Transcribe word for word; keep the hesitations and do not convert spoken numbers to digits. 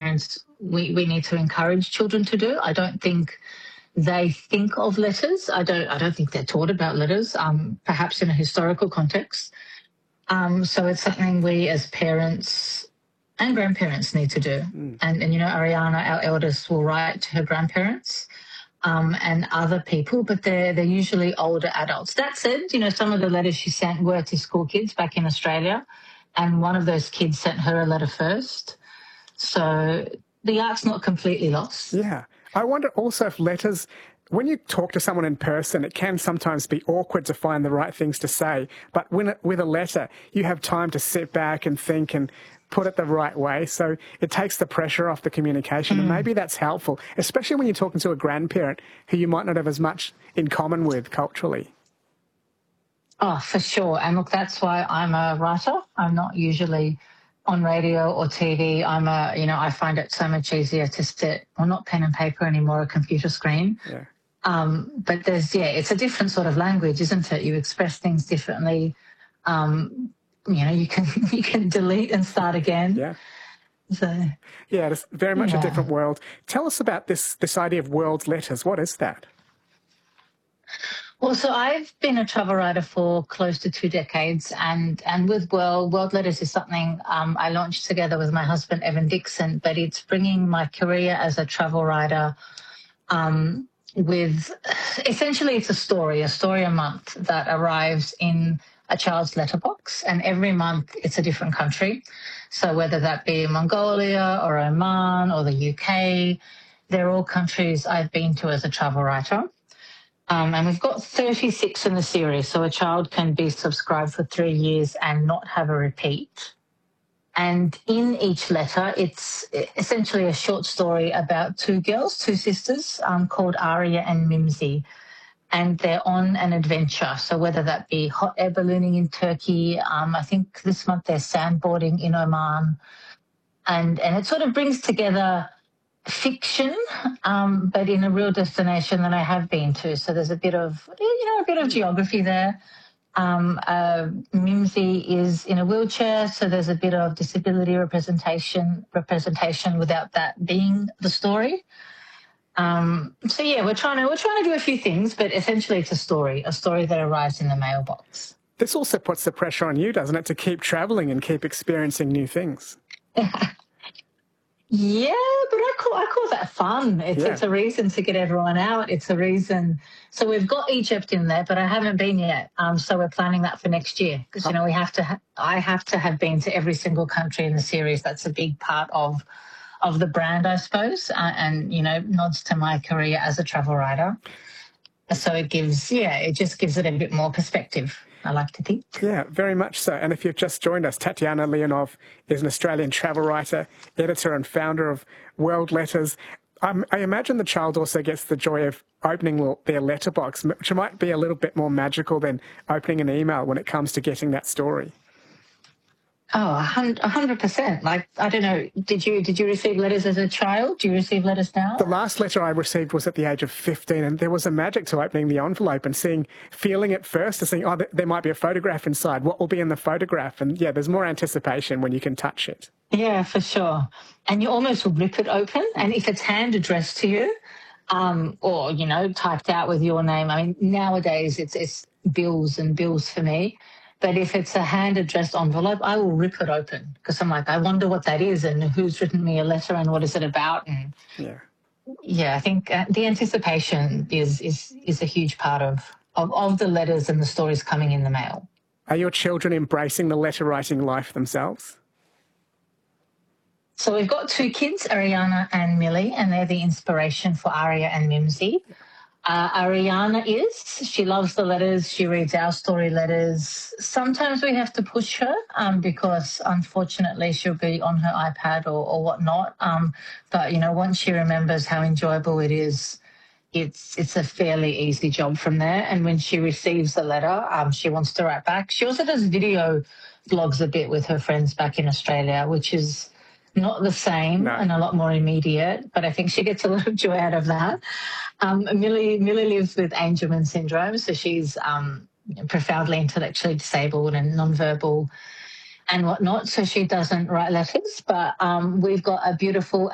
parents, we, we need to encourage children to do. I don't think they think of letters. I don't I don't think they're taught about letters, um, perhaps in a historical context. Um, so it's something we as parents and grandparents need to do. Mm. And, and, you know, Ariana, our eldest, will write to her grandparents um, and other people, but they're, they're usually older adults. That said, you know, some of the letters she sent were to school kids back in Australia, and one of those kids sent her a letter first. So the art's not completely lost. Yeah. I wonder also if letters, when you talk to someone in person, it can sometimes be awkward to find the right things to say. But when it, with a letter, you have time to sit back and think and put it the right way. So it takes the pressure off the communication. Mm. And maybe that's helpful, especially when you're talking to a grandparent who you might not have as much in common with culturally. Oh, for sure. And look, that's why I'm a writer. I'm not usually on radio or T V. I'm a, you know, I find it so much easier to sit, well, not pen and paper anymore, a computer screen. Yeah. Um, but there's, yeah, it's a different sort of language, isn't it? You express things differently. Um, you know, you can you can delete and start again. Yeah. So, yeah, it's very much yeah. a different world. Tell us about this this idea of world letters. What is that? Well, so I've been a travel writer for close to two decades, and, and with World, World Letters is something um, I launched together with my husband, Evan Dixon, but it's bringing my career as a travel writer um, with, essentially it's a story, a story a month that arrives in a child's letterbox, and every month it's a different country. So whether that be Mongolia or Oman or the U K, they're all countries I've been to as a travel writer. Um, and we've got thirty-six in the series, so a child can be subscribed for three years and not have a repeat. And in each letter, it's essentially a short story about two girls, two sisters, um, called Aria and Mimsy. And they're on an adventure. So whether that be hot air ballooning in Turkey, um, I think this month they're sandboarding in Oman. And, and it sort of brings together fiction, um, but in a real destination that I have been to. So there's a bit of, you know, a bit of geography there. Um, uh, Mimsy is in a wheelchair, so there's a bit of disability representation, representation without that being the story. Um, so yeah, we're trying to we're trying to do a few things, but essentially it's a story, a story that arrives in the mailbox. This also puts the pressure on you, doesn't it, to keep travelling and keep experiencing new things? Yeah, but I call I call that fun. It's yeah. it's a reason to get everyone out. It's a reason. So we've got Egypt in there, but I haven't been yet. Um, so we're planning that for next year because you know we have to. Ha- I have to have been to every single country in the series. That's a big part of of the brand, I suppose, uh, and you know nods to my career as a travel writer. So it gives, yeah, it just gives it a bit more perspective, I like to think. Yeah, very much so. And if you've just joined us, Tatiana Leonov is an Australian travel writer, editor and founder of World Letters. Um, I imagine the child also gets the joy of opening their letterbox, which might be a little bit more magical than opening an email when it comes to getting that story. Oh, a hundred percent. Like, I don't know, did you did you receive letters as a child? Do you receive letters now? The last letter I received was at the age of fifteen, and there was a magic to opening the envelope and seeing, feeling it first, and seeing, oh, there might be a photograph inside. What will be in the photograph? And yeah, there's more anticipation when you can touch it. Yeah, for sure. And you almost rip it open, and if it's hand addressed to you, um, or, you know, typed out with your name, I mean, nowadays it's, it's bills and bills for me. But if it's a hand-addressed envelope, I will rip it open because I'm like, I wonder what that is and who's written me a letter and what is it about. And yeah, yeah, I think uh, the anticipation is is is a huge part of, of, of the letters and the stories coming in the mail. Are your children embracing the letter-writing life themselves? So we've got two kids, Ariana and Millie, and they're the inspiration for Aria and Mimsy. Uh, Ariana is, she loves the letters, she reads our story letters. Sometimes we have to push her um, because unfortunately she'll be on her iPad or, or whatnot. Um, but, you know, once she remembers how enjoyable it is, it's it's a fairly easy job from there. And when she receives the letter, um, she wants to write back. She also does video blogs a bit with her friends back in Australia, which is not the same no. and a lot more immediate, but I think she gets a lot of joy out of that. Um, Millie, Millie lives with Angelman syndrome, so she's um, profoundly intellectually disabled and nonverbal and whatnot, so she doesn't write letters, but um, we've got a beautiful